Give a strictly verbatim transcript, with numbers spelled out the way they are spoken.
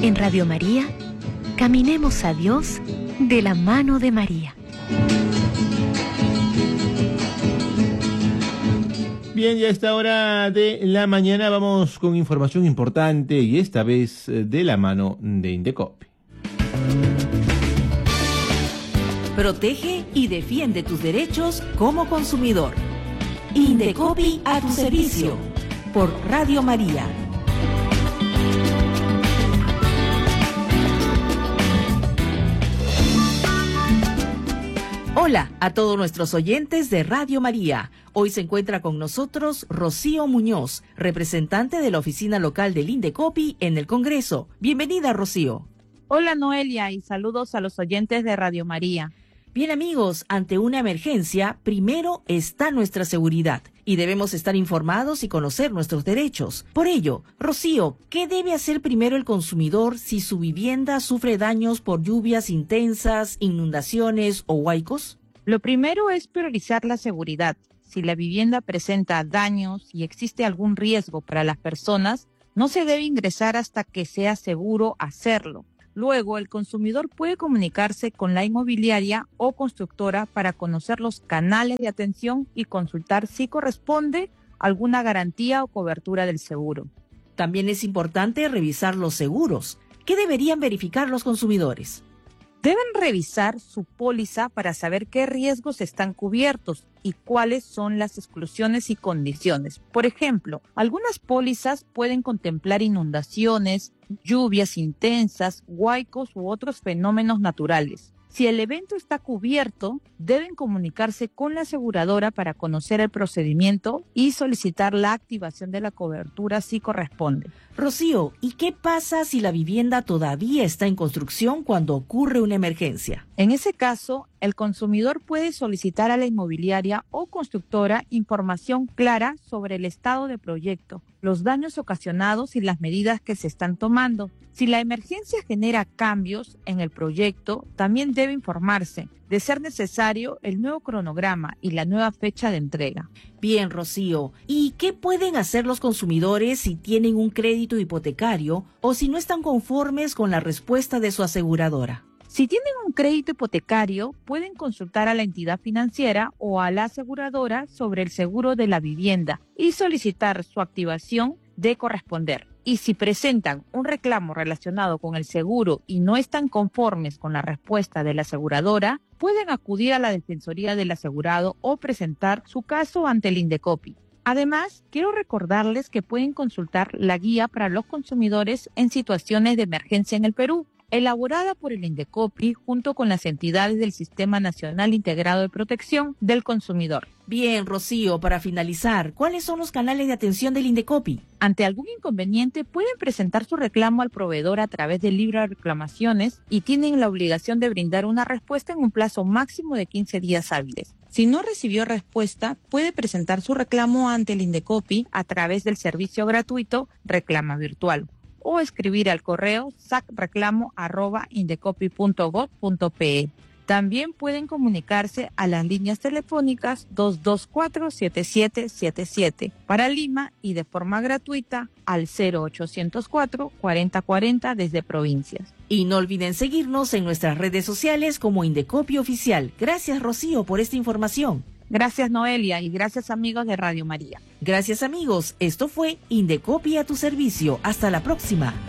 En Radio María, caminemos a Dios de la mano de María. Bien, ya a esta hora de la mañana vamos con información importante y esta vez de la mano de Indecopi. Protege y defiende tus derechos como consumidor. Indecopi a tu servicio. Por Radio María. Hola a todos nuestros oyentes de Radio María. Hoy se encuentra con nosotros Rocío Muñoz, representante de la oficina local del Indecopi en el Congreso. Bienvenida, Rocío. Hola, Noelia, y saludos a los oyentes de Radio María. Bien, amigos, ante una emergencia, primero está nuestra seguridad y debemos estar informados y conocer nuestros derechos. Por ello, Rocío, ¿qué debe hacer primero el consumidor si su vivienda sufre daños por lluvias intensas, inundaciones o huaicos? Lo primero es priorizar la seguridad. Si la vivienda presenta daños y existe algún riesgo para las personas, no se debe ingresar hasta que sea seguro hacerlo. Luego, el consumidor puede comunicarse con la inmobiliaria o constructora para conocer los canales de atención y consultar si corresponde alguna garantía o cobertura del seguro. También es importante revisar los seguros. ¿Qué deberían verificar los consumidores? Deben revisar su póliza para saber qué riesgos están cubiertos y cuáles son las exclusiones y condiciones. Por ejemplo, algunas pólizas pueden contemplar inundaciones, lluvias intensas, huaicos u otros fenómenos naturales. Si el evento está cubierto, deben comunicarse con la aseguradora para conocer el procedimiento y solicitar la activación de la cobertura si corresponde. Rocío, ¿y qué pasa si la vivienda todavía está en construcción cuando ocurre una emergencia? En ese caso, el consumidor puede solicitar a la inmobiliaria o constructora información clara sobre el estado de proyecto, los daños ocasionados y las medidas que se están tomando. Si la emergencia genera cambios en el proyecto, también debe informarse, de ser necesario, el nuevo cronograma y la nueva fecha de entrega. Bien, Rocío. ¿Y qué pueden hacer los consumidores si tienen un crédito hipotecario o si no están conformes con la respuesta de su aseguradora? Si tienen un crédito hipotecario, pueden consultar a la entidad financiera o a la aseguradora sobre el seguro de la vivienda y solicitar su activación de corresponder. Y si presentan un reclamo relacionado con el seguro y no están conformes con la respuesta de la aseguradora, pueden acudir a la Defensoría del Asegurado o presentar su caso ante el Indecopi. Además, quiero recordarles que pueden consultar la guía para los consumidores en situaciones de emergencia en el Perú, elaborada por el Indecopi junto con las entidades del Sistema Nacional Integrado de Protección del Consumidor. Bien, Rocío, para finalizar, ¿cuáles son los canales de atención del Indecopi? Ante algún inconveniente, pueden presentar su reclamo al proveedor a través del libro de reclamaciones y tienen la obligación de brindar una respuesta en un plazo máximo de quince días hábiles. Si no recibió respuesta, puede presentar su reclamo ante el Indecopi a través del servicio gratuito Reclama Virtual o escribir al correo sacreclamo arroba indecopi punto gob punto pe. También pueden comunicarse a las líneas telefónicas dos dos cuatro, siete siete siete siete para Lima y de forma gratuita al cero ochocientos cuatro, cuarenta cuarenta desde provincias. Y no olviden seguirnos en nuestras redes sociales como Indecopi Oficial. Gracias, Rocío, por esta información. Gracias, Noelia, y gracias, amigos de Radio María. Gracias, amigos. Esto fue Indecopi a tu servicio. Hasta la próxima.